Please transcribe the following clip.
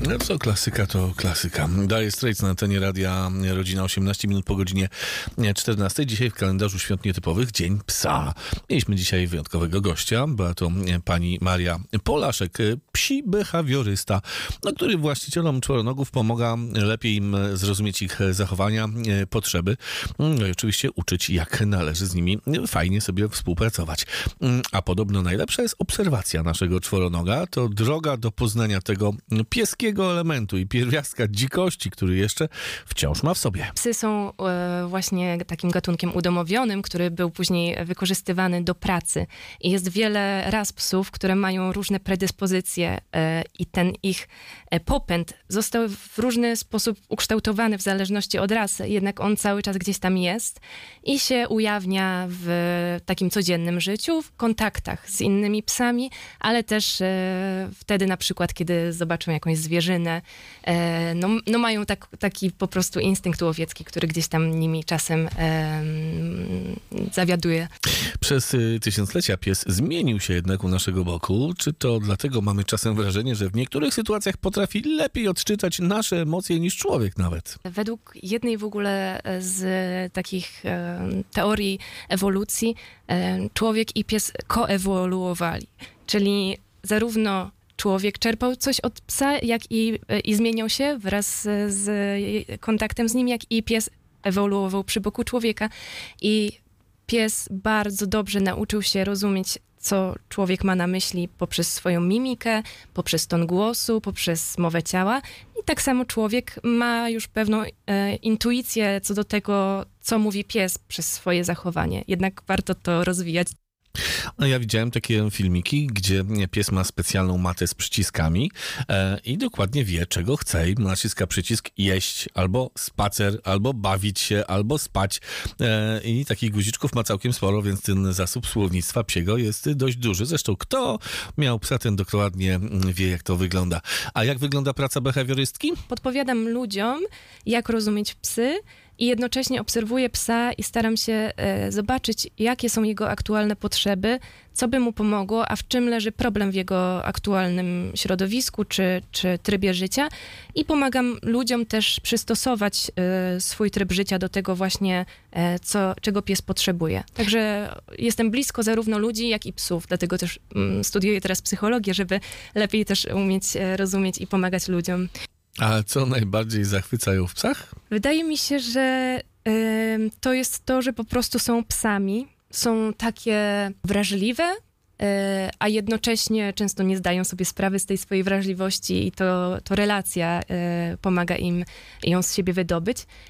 No co, klasyka to klasyka. Dire Straits na antenie Radia Rodzina, 18 minut po godzinie 14. Dzisiaj w kalendarzu świąt nietypowych Dzień Psa. Mieliśmy dzisiaj wyjątkowego gościa. Była to pani Maria Polaszek, psi behawiorysta, który właścicielom czworonogów pomaga lepiej im zrozumieć ich zachowania, potrzeby. No i oczywiście uczyć, jak należy z nimi fajnie sobie współpracować. A podobno najlepsza jest obserwacja naszego czworonoga. To droga do poznania tego pieskiego elementu i pierwiastka dzikości, który jeszcze wciąż ma w sobie. Psy są właśnie takim gatunkiem udomowionym, który był później wykorzystywany do pracy. I jest wiele ras psów, które mają różne predyspozycje i ten ich popęd został w różny sposób ukształtowany w zależności od rasy. Jednak on cały czas gdzieś tam jest i się ujawnia w takim codziennym życiu, w kontaktach z innymi psami, ale też wtedy na przykład, kiedy zobaczą jakąś zwierzynę, mają taki po prostu instynkt łowiecki, który gdzieś tam nimi czasem zawiaduje. Przez tysiąclecia pies zmienił się jednak u naszego boku. Czy to dlatego mamy czasem wrażenie, że w niektórych sytuacjach potrafi lepiej odczytać nasze emocje niż człowiek nawet? Według jednej w ogóle z takich teorii ewolucji człowiek i pies koewoluowali. Czyli zarówno człowiek czerpał coś od psa, jak i zmieniał się wraz z kontaktem z nim, jak i pies ewoluował przy boku człowieka. I pies bardzo dobrze nauczył się rozumieć, co człowiek ma na myśli poprzez swoją mimikę, poprzez ton głosu, poprzez mowę ciała. I tak samo człowiek ma już pewną intuicję co do tego, co mówi pies przez swoje zachowanie. Jednak warto to rozwijać. Ja widziałem takie filmiki, gdzie pies ma specjalną matę z przyciskami i dokładnie wie, czego chce. I naciska przycisk jeść, albo spacer, albo bawić się, albo spać. I takich guziczków ma całkiem sporo, więc ten zasób słownictwa psiego jest dość duży. Zresztą kto miał psa, ten dokładnie wie, jak to wygląda. A jak wygląda praca behawiorystki? Podpowiadam ludziom, jak rozumieć psy, i jednocześnie obserwuję psa i staram się zobaczyć, jakie są jego aktualne potrzeby, co by mu pomogło, a w czym leży problem w jego aktualnym środowisku czy trybie życia. I pomagam ludziom też przystosować swój tryb życia do tego właśnie, czego pies potrzebuje. Także jestem blisko zarówno ludzi, jak i psów. Dlatego też studiuję teraz psychologię, żeby lepiej też umieć rozumieć i pomagać ludziom. A co najbardziej zachwycają w psach? Wydaje mi się, że to jest to, że po prostu są psami. Są takie wrażliwe, a jednocześnie często nie zdają sobie sprawy z tej swojej wrażliwości i to relacja pomaga im ją z siebie wydobyć.